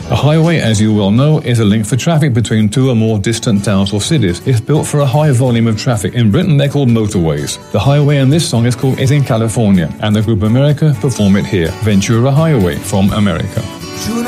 A highway, as you well know, is a link for traffic between two or more distant towns or cities. It's built for a high volume of traffic. In Britain, they're called motorways. The highway in this song is in California, and the group America perform it here. Ventura Highway from America.